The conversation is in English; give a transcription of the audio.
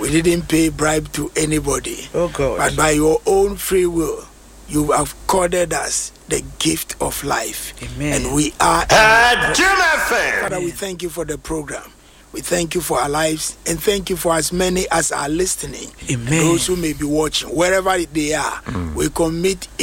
We didn't pay bribe to anybody. Oh God. But by your own free will, you have accorded us the gift of life. Amen. And we are Father, we thank you for the program. We thank you for our lives, and thank you for as many as are listening. Amen. And those who may be watching, wherever they are, we commit